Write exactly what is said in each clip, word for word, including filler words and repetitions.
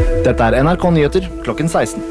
Dette er N R K Nyheter klokken seksten.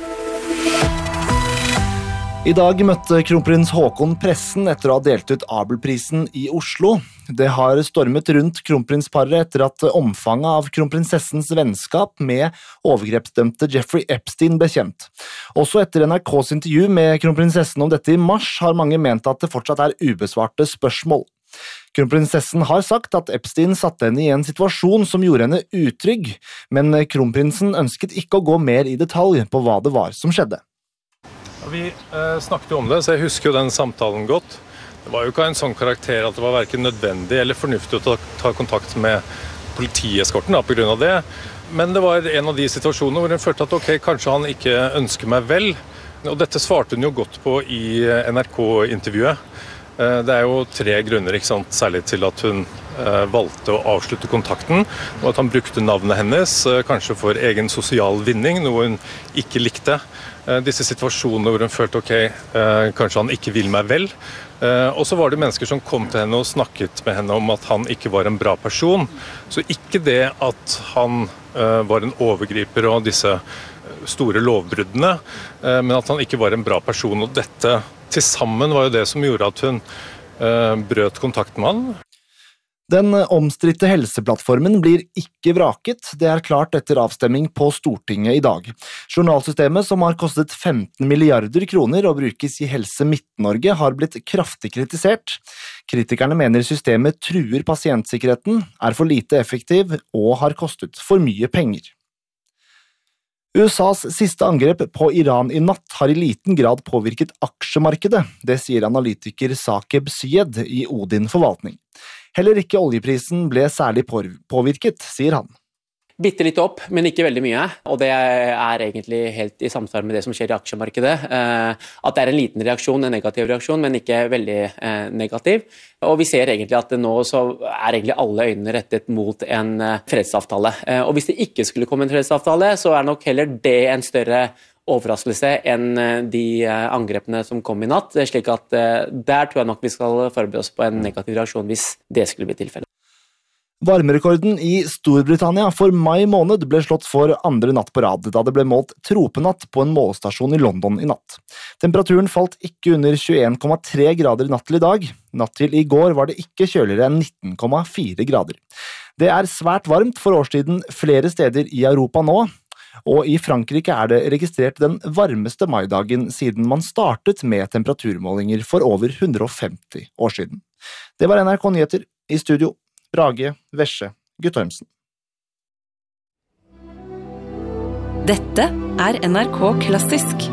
I dag møtte kronprins Haakon pressen etter å ha delt ut Abelprisen i Oslo. Det har stormet rundt kronprinsparet etter at omfanget av kronprinsessens vennskap med overgrepsdømte Jeffrey Epstein ble kjent. Også etter N R K's intervju med kronprinsessen om dette i mars har mange ment at det fortsatt er ubesvarte spørsmål. Kronprinsessen har sagt at Epstein satte henne i en situasjon som gjorde henne utrygg, men kronprinsen ønsket ikke å gå mer i detalj på hva det var som skjedde. Vi eh, snakket jo om det, så jeg husker jo den samtalen godt. Det var jo ikke en sånn karakter at det var hverken nødvendig eller fornuftig å ta, ta kontakt med politieskorten da, på grunn av det. Men det var en av de situasjonene hvor hun følte at ok, kanskje han ikke ønsker meg vel. Og dette svarte hun jo godt på i N R K-intervjuet. Eh, det er jo tre grunner, ikke sant, særlig til at hun eh, valgte å avslutte kontakten, og at han brukte navnet hennes, eh, kanskje for egen sosial vinning, noe hun ikke likte. Disse situasjonene hvor hun følte ok, eh, kanskje han ikke vil meg vel. Eh, og så var det mennesker som kom til henne og snakket med henne om at han ikke var en bra person. Så ikke det at han eh, var en overgriper og disse store lovbruddene, eh, men at han ikke var en bra person. Og dette til sammen var jo det som gjorde at hun eh, brøt kontakten med han. Den omstridte helseplattformen blir ikke vraket, det er klart etter avstemming på Stortinget i dag. Journalsystemet, som har kostet femten milliarder kroner og brukes i Helse Midt-Norge, har blitt kraftig kritisert. Kritikerne mener systemet truer pasientsikkerheten, er for lite effektiv og har kostet for mye penger. U S A's siste angrep på Iran i natt har i liten grad påvirket aksjemarkedet, det sier analytiker Saqib Syed i Odin Forvaltning. Heller ikke oljeprisen ble særlig påvirket, sier han. Bitte litt opp, men ikke veldig mye, og det er egentlig helt i samsvar med det som skjer i aksjemarkedet. At det er en liten reaksjon, en negativ reaksjon, men ikke veldig negativ. Og vi ser egentlig at nå så er egentlig alle øynene rettet mot en fredsavtale. Og hvis det ikke skulle komme en fredsavtale, så er nok heller det en større overraskelse enn de angrepene som kom i natt, slik at der tror jeg nok vi skal forberede oss på en negativ reaksjon hvis det skulle bli tilfellet. Varmerekorden i Storbritannia for mai måned ble slått for andre natt på rad, da det ble målt tropenatt på en målestasjon i London i natt. Temperaturen falt ikke under tjueen komma tre grader natt til i dag. Natt til i går var det ikke kjøligere enn nitten komma fire grader. Det er svært varmt for årstiden flere steder i Europa nå, og i Frankrike er det registrert den varmeste maidagen siden man startet med temperaturmålinger for over hundre og femti år siden. Det var N R K Nyheter, i studio Brage Vesje Guttormsen. Dette er N R K Klassisk.